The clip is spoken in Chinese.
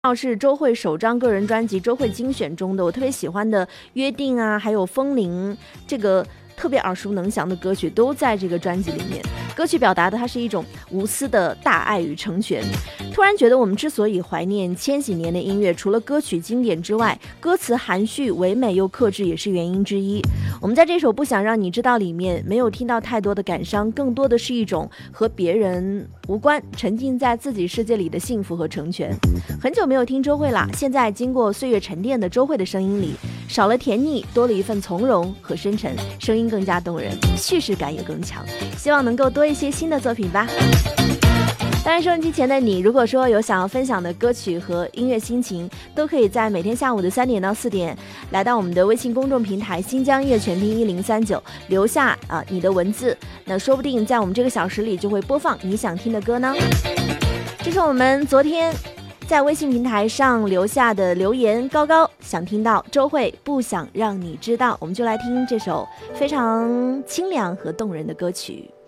是周蕙首张个人专辑《周蕙精选》中的我特别喜欢的《约定》啊，还有《风铃》，这个特别耳熟能详的歌曲都在这个专辑里面。歌曲表达的它是一种无私的大爱与成全。突然觉得我们之所以怀念千禧年的音乐，除了歌曲经典之外，歌词含蓄唯美又克制也是原因之一。我们在这首不想让你知道里面没有听到太多的感伤，更多的是一种和别人无关，沉浸在自己世界里的幸福和成全。很久没有听周蕙啦，现在经过岁月沉淀的周蕙的声音里，少了甜腻，多了一份从容和深沉，声音更加动人，叙事感也更强。希望能够多一些新的作品吧。当然收音机前的你，如果说有想要分享的歌曲和音乐心情，都可以在每天下午的3点到4点来到我们的微信公众平台新疆音乐全拼1039，留下你的文字，那说不定在我们这个小时里就会播放你想听的歌呢。这是我们昨天在微信平台上留下的留言，高高想听到周蕙不想让你知道，我们就来听这首非常清凉和动人的歌曲。